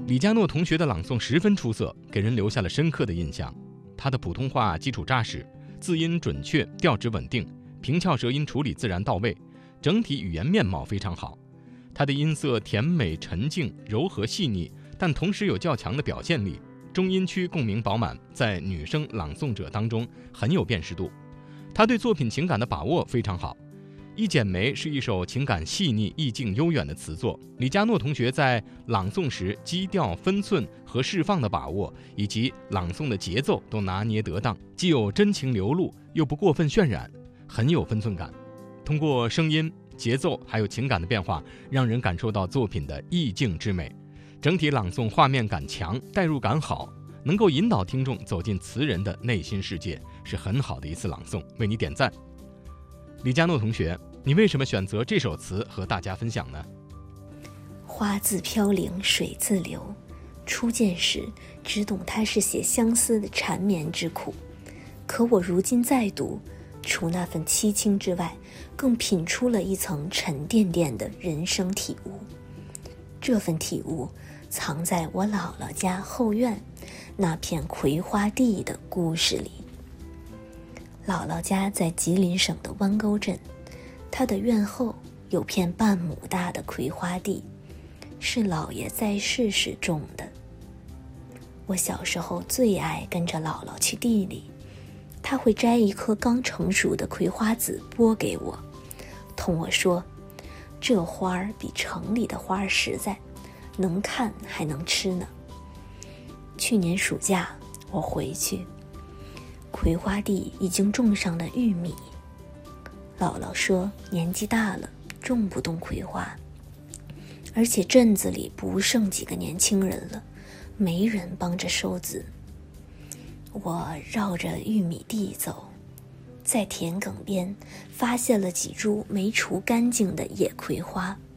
李佳诺同学的朗诵十分出色，给人留下了深刻的印象。他的普通话基础扎实，字音准确，调值稳定，平翘舌音处理自然到位，整体语言面貌非常好。他的音色甜美沉静，柔和细腻，但同时有较强的表现力，中音区共鸣饱满，在女生朗诵者当中很有辨识度。他对作品情感的把握非常好。《一剪梅》是一首情感细腻、意境悠远的词作。李佳诺同学在朗诵时基调、分寸和释放的把握，以及朗诵的节奏都拿捏得当，既有真情流露，又不过分渲染，很有分寸感。通过声音、节奏还有情感的变化，让人感受到作品的意境之美。整体朗诵画面感强，代入感好，能够引导听众走进词人的内心世界，是很好的一次朗诵，为你点赞。李佳诺同学，你为什么选择这首词和大家分享呢？ 花自飘零水自流，初见时只懂它是写相思的缠绵之苦，可我如今再读，除那份凄清之外，更品出了一层沉甸甸的人生体悟。这份体悟藏在我姥姥家后院那片葵花地的故事里。姥姥家在吉林省的弯沟镇，她的院后有片半亩大的葵花地，是姥爷在世时种的。我小时候最爱跟着姥姥去地里，她会摘一颗刚成熟的葵花籽剥给我，同我说，这花儿比城里的花儿实在，能看还能吃呢。去年暑假我回去，葵花地已经种上了玉米。姥姥说年纪大了，种不动葵花，而且镇子里不剩几个年轻人了，没人帮着收籽。我绕着玉米地走，在田埂边发现了几株没除干净的野葵花，